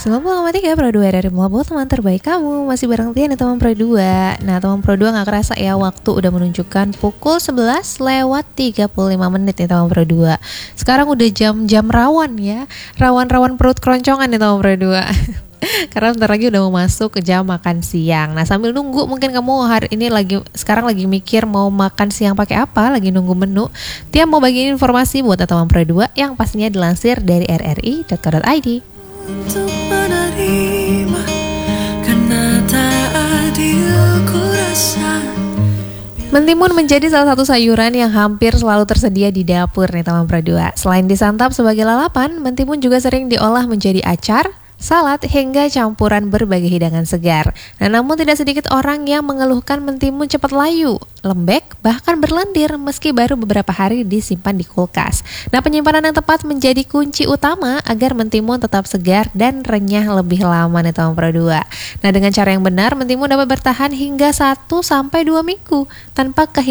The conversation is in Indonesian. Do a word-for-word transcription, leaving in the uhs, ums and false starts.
sembilan puluh koma tiga Pro dua R R I Melabuh, teman terbaik kamu. Masih bareng Tian di teman Pro dua. Nah, teman Pro dua gak kerasa ya, waktu udah menunjukkan pukul sebelas lewat tiga puluh lima menit nih teman Pro dua. Sekarang udah jam-jam rawan ya. Rawan-rawan perut keroncongan nih teman Pro dua. Karena bentar lagi udah mau masuk ke jam makan siang. Nah, sambil nunggu mungkin kamu hari ini lagi sekarang lagi mikir mau makan siang pakai apa, lagi nunggu menu. Tian mau bagiin informasi buat teman Pro dua yang pastinya dilansir dari r r i dot co dot i d. Untuk menerima karena tak adil ku rasa. Mentimun menjadi salah satu sayuran yang hampir selalu tersedia di dapur nih teman Pro dua. Selain disantap sebagai lalapan, mentimun juga sering diolah menjadi acar, salad, hingga campuran berbagai hidangan segar. Nah, namun tidak sedikit orang yang mengeluhkan mentimun cepat layu, lembek, bahkan berlendir meski baru beberapa hari disimpan di kulkas. Nah, penyimpanan yang tepat menjadi kunci utama agar mentimun tetap segar dan renyah lebih lama nih teman Pro dua. Nah, dengan cara yang benar, mentimun dapat bertahan hingga satu sampai dua minggu tanpa kehilangan